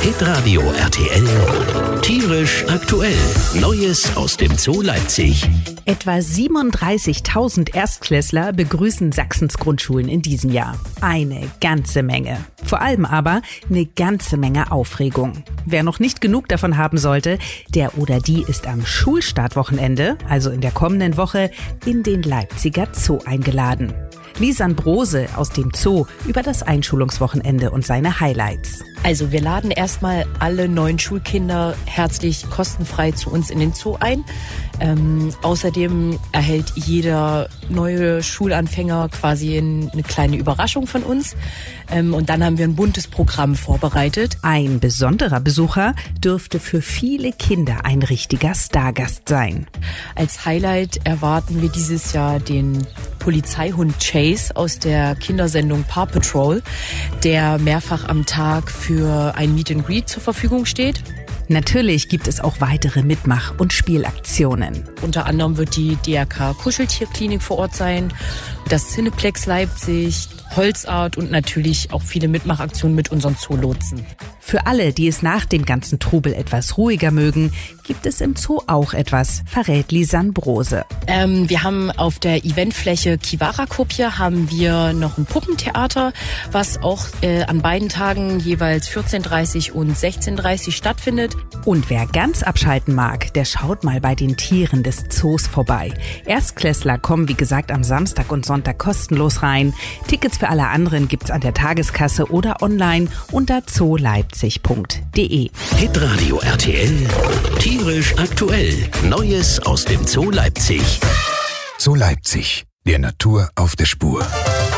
Hitradio RTL, tierisch aktuell. Neues aus dem Zoo Leipzig. Etwa 37.000 Erstklässler begrüßen Sachsens Grundschulen in diesem Jahr. Eine ganze Menge. Vor allem aber eine ganze Menge Aufregung. Wer noch nicht genug davon haben sollte, der oder die ist am Schulstartwochenende, also in der kommenden Woche, in den Leipziger Zoo eingeladen. Lisanne Brose aus dem Zoo über das Einschulungswochenende und seine Highlights. Also wir laden erstmal alle neuen Schulkinder herzlich kostenfrei zu uns in den Zoo ein. Außerdem erhält jeder neue Schulanfänger quasi eine kleine Überraschung von uns. Und dann haben wir ein buntes Programm vorbereitet. Ein besonderer Besucher dürfte für viele Kinder ein richtiger Stargast sein. Als Highlight erwarten wir dieses Jahr den Polizeihund Chase aus der Kindersendung Paw Patrol, der mehrfach am Tag für ein Meet and Greet zur Verfügung steht. Natürlich gibt es auch weitere Mitmach- und Spielaktionen. Unter anderem wird die DRK Kuscheltierklinik vor Ort sein, das Cineplex Leipzig, Holzart und natürlich auch viele Mitmachaktionen mit unseren Zoolotsen. Für alle, die es nach dem ganzen Trubel etwas ruhiger mögen, gibt es im Zoo auch etwas, verrät Lisanne Brose. Wir haben auf der Eventfläche Kiwara-Kopje haben wir noch ein Puppentheater, was auch an beiden Tagen jeweils 14:30 und 16:30 stattfindet. Und wer ganz abschalten mag, der schaut mal bei den Tieren des Zoos vorbei. Erstklässler kommen wie gesagt am Samstag und Sonntag kostenlos rein. Tickets für alle anderen gibt's an der Tageskasse oder online unter zooleipzig.de. Hitradio RTL, tierisch aktuell. Neues aus dem Zoo Leipzig. Zoo Leipzig, der Natur auf der Spur.